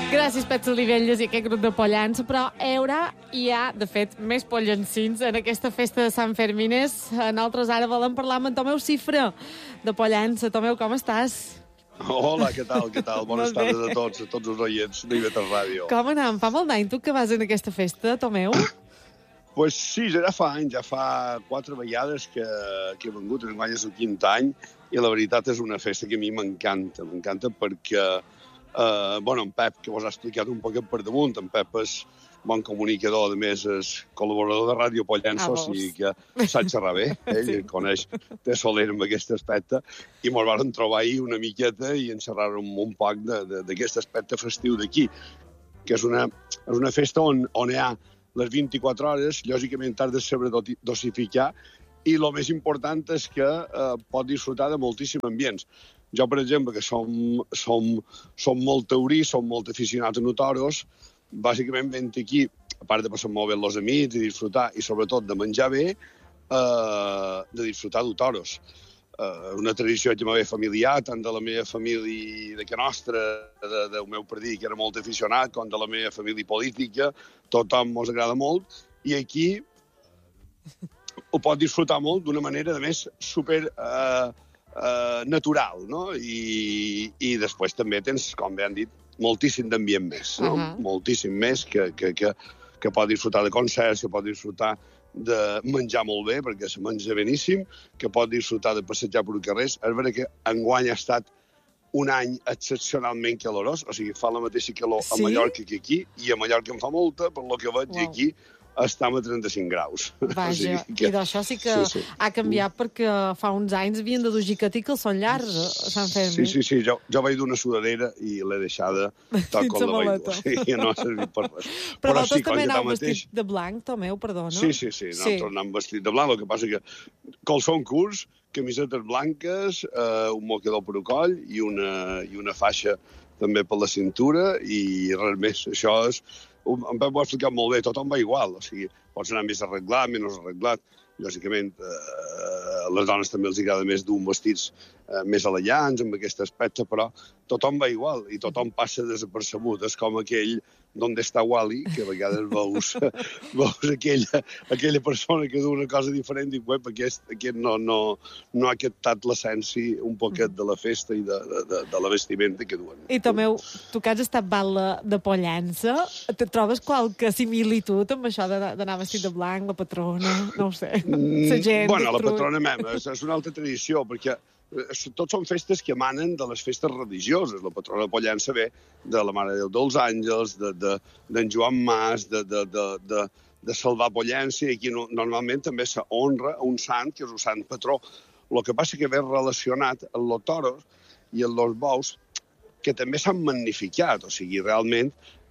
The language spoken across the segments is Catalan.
Gràcies, Pets Olivelles i aquest grup de pollança, però hi ha, de fet, més pollancins en aquesta festa de Sant Fermines. Nosaltres ara volem parlar amb en Tomeu Cifra, de Pollança. Tomeu, com estàs? Hola, què tal? Bones tardes a tots els oients d'Iveter Ràdio. Com anem? Fa molt d'any tu que vas en aquesta festa, Tomeu? Pues sí, ja fa anys, ja fa 4 vegades que he vengut, enguany és el 5è any, i la veritat és una festa que a mi m'encanta perquè en Pep, que vos ha explicat un poquet per damunt, en Pep és bon comunicador, a més és col·laborador de Ràdio Pollença, o sigui que sap xerrar bé, ell sí. Coneix, té soler en aquest aspecte, i ens vam trobar ahir una miqueta i en xerràrem un poc d'aquest aspecte festiu d'aquí, que és una festa on hi ha les 24 hores, lògicament has de saber dosificar, i el més important és que pot disfrutar de moltíssims ambients. Jo, per exemple, que som molt taurí, som molt aficionats a toros, bàsicament venint aquí, a part de passar molt bé amb els amics i disfrutar, i sobretot de menjar bé, de disfrutar de toros. Una tradició que m'ha familiar, tant de la meva família de que nostra, del meu partit, que era molt aficionat, com de la meva família política, tothom ens agrada molt, i aquí ho pot disfrutar molt d'una manera, de més, super natural, no? I després també tens, com bé han dit, moltíssim d'ambient més, no? Moltíssim més que pot disfrutar de concerts, que pot disfrutar de menjar molt bé, perquè se menja beníssim, que pot disfrutar de passejar per carrers. És veritat que enguany ha estat un any excepcionalment calorós, o sigui, fa la mateixa calor a Mallorca que aquí, i a Mallorca en fa molta, per lo que veig, i aquí estem a 35 graus. Vaja, o sigui que... i d'això sí que ha canviat perquè fa uns anys havien de dur jiquetí que els són llargs a Sant Fermí. Sí, jo vaig dur una sudadera i l'he deixada tal com la vaig dur. Sí, no ha servit per res. Però vosaltres també aneu vestit de blanc, Tomeu, perdona. Sí, nosaltres anem vestit de blanc, el que passa que calçons curts, camisetes blanques, un mocador per al coll i una faixa també per la cintura i res més. Això és... En Pep ho ha explicat molt bé, tothom va igual, o sigui, pots anar més arreglat, menys arreglat. Lògicament, a les dones també els agrada més dur vestits més elegants, amb aquest aspecte, però tothom va igual i tothom passa desapercebut. És com aquell d'on està Wall-E, que a vegades veus aquella persona que du una cosa diferent i diu, aquest no ha captat l'essència un poquet de la festa i de la vestimenta que duen. I Tomeu, tu que has estat balla de Pollença, te trobes qualque similitud amb això d'anar vestit de blanc, la patrona, no ho sé, la gent... Bueno, la patrona meva és una altra tradició, perquè tots són festes que emanen de les festes religioses. La patrona de Pollença ve de la Mare de Déu dels Àngels, d'en Joan Mas, de Salvar Pollença, i aquí normalment també s'honra un sant, que és un sant patró. El que passa que ve relacionat amb els toros i amb els bous, que també s'han magnificat. O sigui, realment,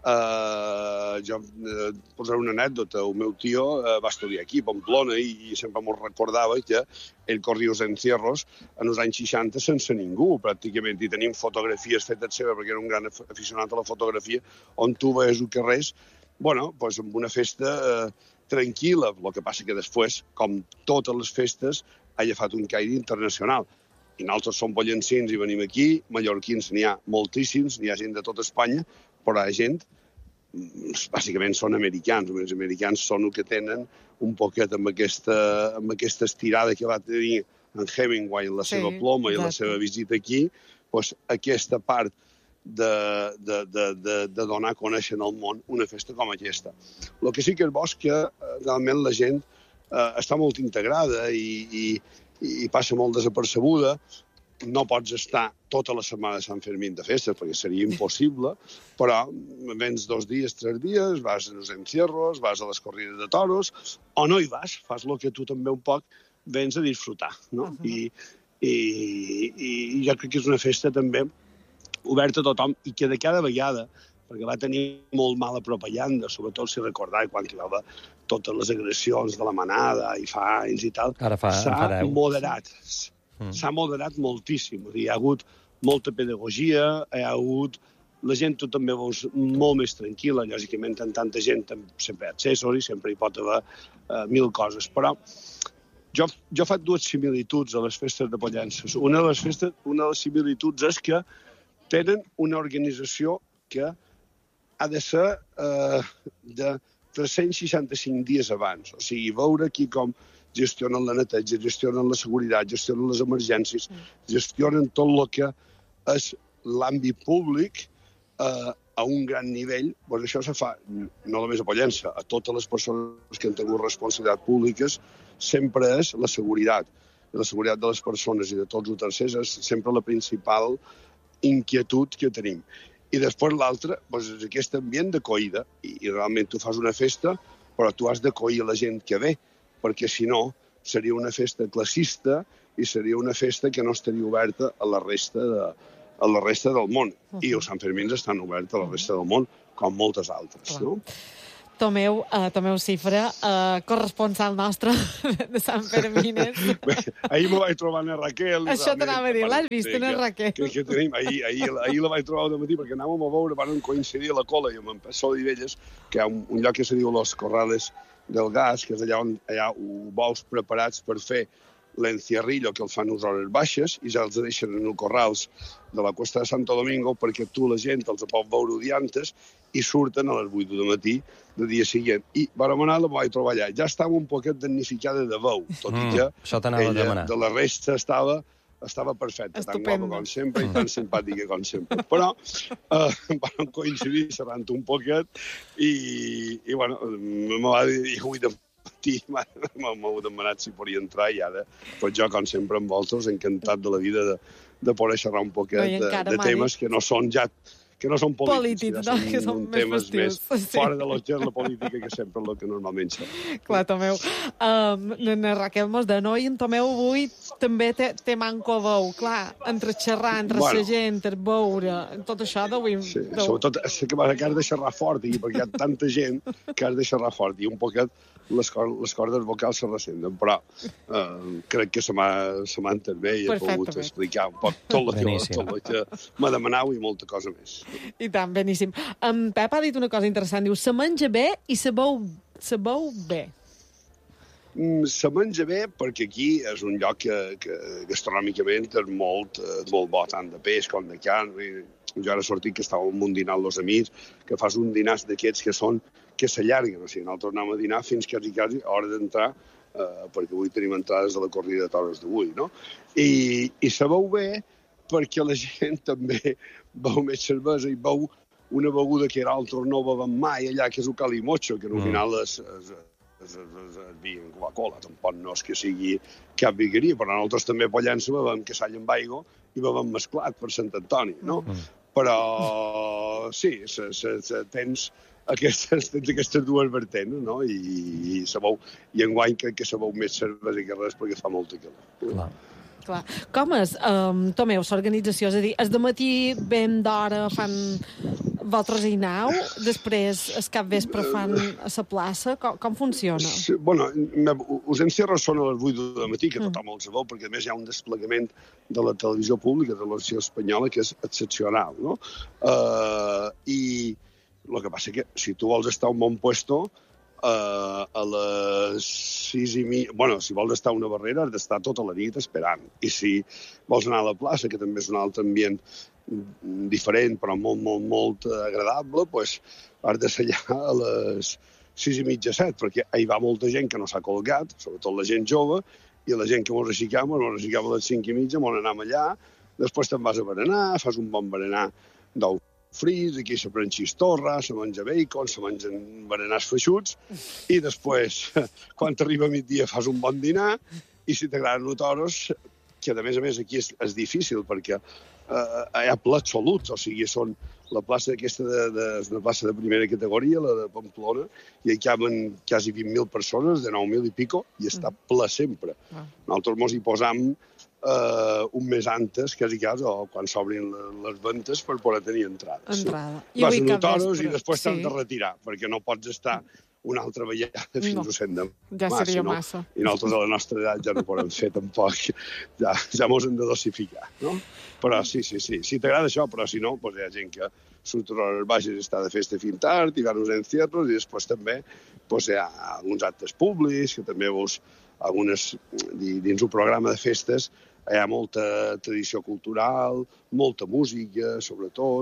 jo posaré una anècdota. El meu tio va estudiar aquí, a Pamplona, i sempre m'ho recordava que ell corria els encierros en els anys 60 sense ningú, pràcticament, i tenim fotografies fetes seves, perquè era un gran aficionat a la fotografia, on tu veies els carrers, amb una festa tranquil·la. El que passa que després, com totes les festes, ha agafat un caire internacional. I nosaltres som pollencins i venim aquí, mallorquins n'hi ha moltíssims, n'hi ha gent de tota Espanya, però hi ha gent, bàsicament són americans. Els americans són el que tenen un poquet amb aquesta estirada que va tenir en Hemingway en la seva ploma i la seva visita aquí, aquesta part de donar a conèixer al món una festa com aquesta. El que sí que és bo és que realment la gent està molt integrada i passa molt desapercebuda. No pots estar tota la setmana de Sant Fermín de festes, perquè seria impossible, però vens 2 dies, 3 dies, vas als encierros, vas a les corrides de toros, o no hi vas, fas el que tu també un poc vens a disfrutar, no? I jo crec que és una festa també oberta a tothom i que de cada vegada, perquè va tenir molt mala propaganda, sobretot si recordar quan hi va haver totes les agressions de la manada i fa anys i tal, s'ha moderat. S'ha moderat moltíssim. Hi ha hagut molta pedagogia, hi ha hagut... La gent tu també veus molt més tranquil·la, lògicament, amb tanta gent sempre hi ha accessoris, sempre hi pot haver 1000 coses, però jo faig 2 similituds a les festes de Pollença. Una de les similituds és que tenen una organització que ha de ser de 365 dies abans. O sigui, veure aquí com gestionen la neteja, gestionen la seguretat, gestionen les emergències, gestionen tot el que és l'àmbit públic a un gran nivell. Doncs això se fa no només a Pollença, a totes les persones que han tingut responsabilitats públiques, sempre és la seguretat. I la seguretat de les persones i de tots els tercers és sempre la principal inquietud que tenim. I després l'altre doncs, és aquest ambient d'acollida. I realment tu fas una festa, però tu has d'acollir la gent que ve, perquè si no seria una festa classista i seria una festa que no estaria oberta a la resta del món. I els Sant Fermins estan oberts a la resta del món, com moltes altres. No? Tomeu Cifra, corresponsal nostre de Sant Fermines. Bé, ahir me vaig trobar a Raquel. Això t'anava a dir, l'has vist, a Raquel? Que tenim, ahir la vaig trobar al matí perquè anàvem a veure, van coincidir a la Cola i amb en Pessó d'Ivelles, que hi ha un lloc que se diu Los Corrales del Gas, que és allà on hi ha vols preparats per fer l'encierrillo, que el fan a hores baixes, i ja els deixen en els corrals de la Cuesta de Santo Domingo perquè tu la gent els pot veure diantes i surten a les 8 del matí del dia següent. I vam anar, la vaig trobar allà. Ja estava un poquet damnificada de veu, tot i que ella de la resta estava perfecta, tan guapa com sempre i tan simpàtica com sempre. Però vam coincidir xerrant un poquet i bueno, me va dir avui de matí m'ho demanat si podia entrar i ara, pues jo, com sempre, amb vosaltres, encantat de la vida de poder xerrar un poquet de temes que no són polítics, no? Que són més festius. Fora de la política, que sempre és el que normalment xerra. Clar, Tomeu. Na Raquel mos de no, i en Tomeu avui també té manco veu. Clar, entre xerrar, entre la gent, entre veure, tot això d'avui... Sí, sobretot és que has de xerrar fort, perquè hi ha tanta gent que has de xerrar fort, i un poquet les cordes vocals se ressenten, però crec que se m'ha entès bé i he pogut explicar un poc tot el que m'ha demanat i molta cosa més. I tant, beníssim. En Pep ha dit una cosa interessant, diu, se menja bé i se beu bé. Se menja bé perquè aquí és un lloc que gastronòmicament és molt bo, tant de peix com de carn. Jo ara he sortit que estava en un dinar amb els amics, que fas un dinar d'aquests que s'allarguen. O sigui, nosaltres anem a dinar fins quasi a hora d'entrar, perquè avui tenim entrades a la corrida de toros d'avui, no? I se veu bé perquè la gent també veu més cervesa i veu una beguda que altres no beuen mai allà, que és el calimocho, que al final és vi en Coca-Cola. Tampoc no és que sigui cap vigueria, però nosaltres també a Pollença bevem cassall amb aigua i bevem mesclat per Sant Antoni, no? Però sí, tens aquestes dues vertents, no? I enguany crec que se veu més cervesa que res perquè fa molta calor. Clar. Com és, Tomeu, l'organització? És a dir, el dematí ben d'hora fan vosaltres hi aneu, després el capvespre fan a la plaça, com funciona? Sí, bueno, us encierros són a les 8 del matí, que tothom els veu, perquè a més hi ha un desplegament de la televisió pública, de la televisió espanyola, que és excepcional, no? I el que passa que si tu vols estar a un bon puesto, a les 6:30... Bueno, si vols estar a una barrera, has d'estar tota la nit esperant. I si vols anar a la plaça, que també és un altre ambient diferent, però molt, molt, molt agradable, doncs has de ser allà a les 6:30, 7, perquè hi va molta gent que no s'ha colgat, sobretot la gent jove, i la gent que mos aixecam a les 5:30, mos anem allà, després te'n vas a berenar, fas un bon berenar d'ou frits, aquí se pren xistorra, se menja bacon, se mengen berenars feixuts, i després, quan t'arriba a migdia, fas un bon dinar, i si t'agraden els toros, que a més aquí és difícil, perquè hi ha plats soluts, o sigui, són la plaça aquesta és una plaça de primera categoria, la de Pamplona, i hi caben quasi 20.000 persones, de 9.000 i pico, i està ple sempre. Nosaltres mos hi posam un mes antes, quasi, o quan s'obrin les ventes per poder tenir entrades. Vas a uns toros i després t'has de retirar, perquè no pots estar una altra vegada fins a 100 de ja seria massa. I nosaltres a la nostra edat ja no podem fer tampoc, ja mos hem de dosificar, no? Però sí, si t'agrada això, però si no, doncs hi ha gent que surt a les baixes i està de festa fins tard, i van uns encierros, i després també hi ha alguns actes públics, que també veus algunes, dins un programa de festes, hi ha molta tradició cultural, molta música, sobretot,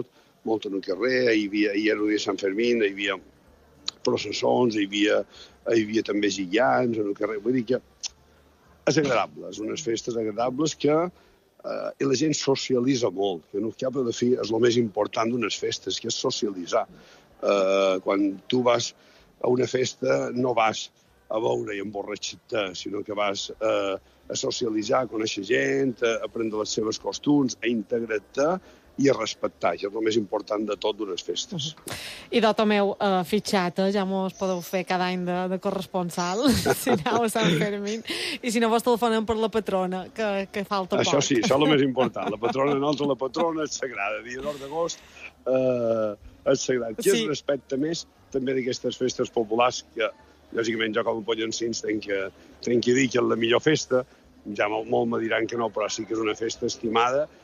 molt en el carrer, hi era el dia de Sant Fermín, hi havia processons, hi havia també gigants en el carrer. Vull dir que és agradable, és unes festes agradables que i la gent socialitza molt, que en el cap de fi és el més important d'unes festes, que és socialitzar. Quan tu vas a una festa no vas a veure i emborratxar-te, sinó que vas a socialitzar, a conèixer gent, a aprendre les seves costums, a integrar-te i a respectar, que és el més important de tot d'unes festes. I de Tomeu, fitxat, ja mos podeu fer cada any de corresponsal, si aneu a Sant Fermín, i si no vos telefonem per la patrona, que falta poc. Això sí, això és el més important. La patrona, la patrona és sagrada. Dia d'1 d'agost és sagrat. Qui es respecta més també d'aquestes festes populars, que lògicament jo com a pollencins tenc que dir que és la millor festa, ja molt me diran que no, però sí que és una festa estimada